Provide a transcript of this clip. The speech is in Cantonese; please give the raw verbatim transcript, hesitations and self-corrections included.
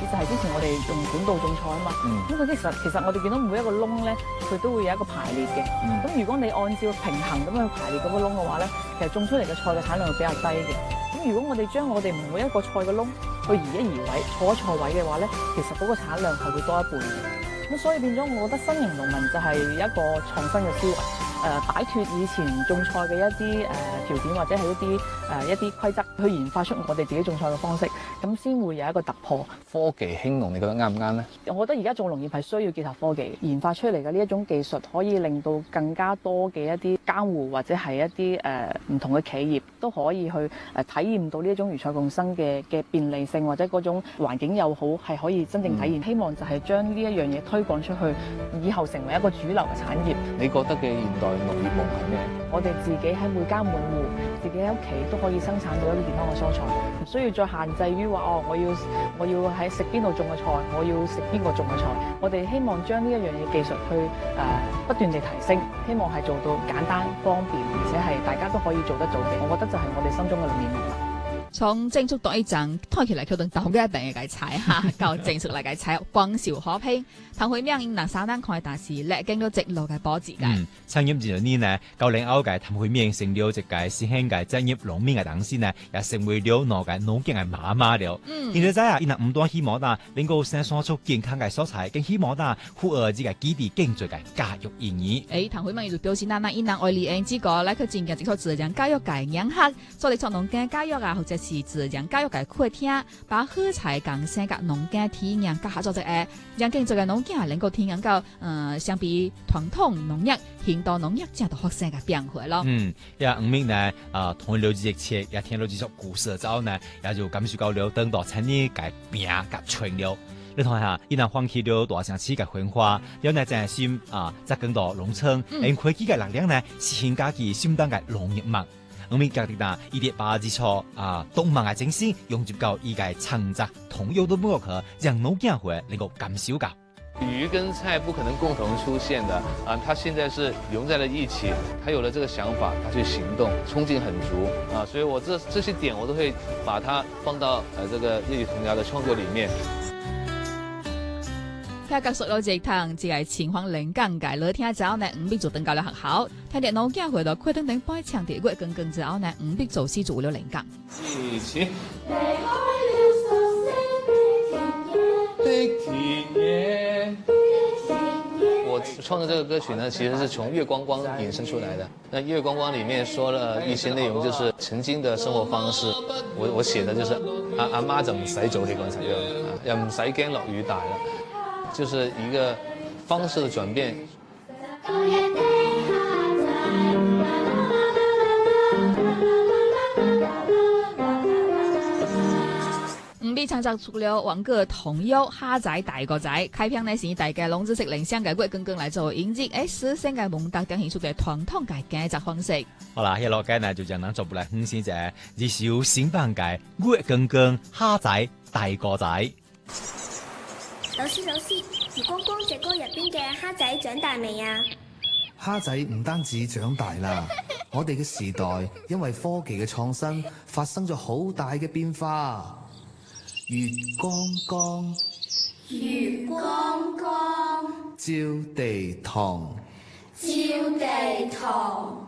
就係之前我哋用管道種菜啊嘛。咁佢、嗯、其實其實我哋見到每一個窿咧，佢都會有一個排列嘅。咁、嗯、如果你按照平衡咁樣去排列嗰個窿嘅話咧，其實種出嚟嘅菜嘅產量會比較低嘅。咁如果我哋將我哋每一個菜嘅窿去移一移位、錯一錯位嘅話咧，其實嗰個產量係會多一半嘅。咁所以變咗，我覺得新型農民就係一個創新嘅思維。誒、呃、擺脱以前種菜嘅一啲誒、呃、條件或者係一啲誒、呃、一啲規則，去研發出我哋自己種菜嘅方式，咁先會有一個突破。 科技興農，你覺得啱唔啱呢？ 我覺得而家做農業係需要結合科技，研發出嚟嘅呢一種技術，可以令到更加多嘅一啲監護或者係一啲誒唔同嘅企業都可以去誒、呃、體驗到呢一種魚菜共生嘅嘅便利性，或者嗰種環境又好，係可以真正體驗。嗯、希望就係將呢一樣嘢推廣出去，以後成為一個主流嘅產業。 你覺得嘅現代農業夢係咩？ 我哋自己喺每家每戶，自己喺屋企都可以生產到一啲健康嘅蔬菜，唔需要再限制於話哦，我要我要喺食邊度種嘅菜，我要食邊個種嘅菜。我哋希望將呢一樣嘢技術去誒、呃、不斷地提升，希望係做到簡單方便，而且係大家都可以做得到嘅。我覺得就係我哋心中嘅農業夢啦。 從政策到一陣，睇起來佢哋當嘅一定嘅菜哈，到政策嚟嘅菜，光潮可拼。譚惠明因嗱三單看大事，歷經咗直路嘅波折嘅。 嗯，產業這年呢，九零後嘅譚惠明成了一個新興嘅職業農民嘅當時呢，也成為了農嘅農經嘅媽媽了。嗯，現在啊，伊嗱唔多希望啦，能夠生產出健康嘅蔬菜，更希望啦，呼兒子嘅基地更多嘅教育意義。 誒，譚惠明就表示啦，嗱，伊嗱愛理恩之個，咧佢漸漸接觸自然教育嘅影響，所以從農經教育啊，或者是自然教育嘅課廳，把好菜更生嘅農經體驗加合作者誒，讓更多嘅農經係能夠體驗到，呃，相比傳統農業、現代農業這樣的學生嘅變化咯。 嗯，也五名呢，啊、呃，同了幾隻車，也聽了幾首故事之後呢，也就感受到了等到產業嘅變嘅傳流。你睇下，伊嗱放棄了大城市嘅文化，有呢真心啊，在更多農村，用科技嘅力量呢，實現家己心當嘅農業夢。我們家己呢，一啲把之錯啊，動漫嘅精神融入到依個創作同樣都不可，讓農業會能夠感受到。 魚跟菜不可能共同出現的啊，它現在是融在了一起，他有了這個想法，他去行動，衝勁很足啊，所以我這這些點我都會把它放到呃這個粵語童謠的創作裏面。 聽個熟路直堂，只係前方臨港嘅老聽之後呢，五必做登教了學校，聽啲農經回到快登登擺場地月更更之後呢，五必做事做了臨港。 一起。我創作這個歌曲呢，其實是從月光光衍生出來的。那月光光裏面說了一些內容，就是曾經的生活方式。我我寫的就是阿阿媽就唔使早起嗰陣樣，又唔使驚落雨大啦，就是一個方式的轉變。 五必創作出了王個童謠蝦仔大個仔，開篇呢是大嘅農知識領先嘅月更更嚟做演繹，誒，實現嘅蒙特等顯出嘅傳統嘅經濟方式。 好啦，一落街呢就將能做不來很先啫，至少新版嘅月更更蝦仔大個仔。 老師老師，月光光隻歌入邊嘅蝦仔長大未啊？ 蝦仔唔單止長大啦，我哋嘅時代因為科技嘅創新，發生咗好大嘅變化。月光光， 月光光， 照地堂， 照地堂。